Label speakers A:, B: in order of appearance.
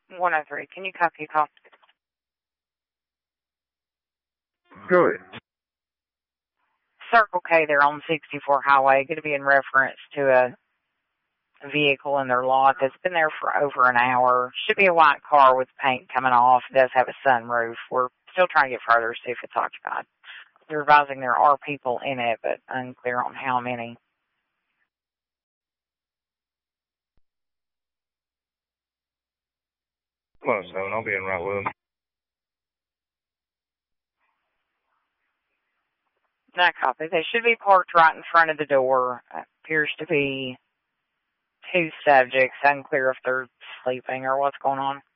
A: 103. Can you copy a call?
B: Go ahead.
A: Circle K, they're on 64 Highway, going to be in reference to a vehicle in their lot that's been there for over an hour. Should be a white car with paint coming off. It does have a sunroof. We're still trying to get further to see if it's occupied. They're advising there are people in it, but unclear on how many.
B: Come on, 7. I'll be in right with them.
A: No copy. They should be parked right in front of the door. Appears to be 2 subjects. Unclear if they're sleeping or what's going on.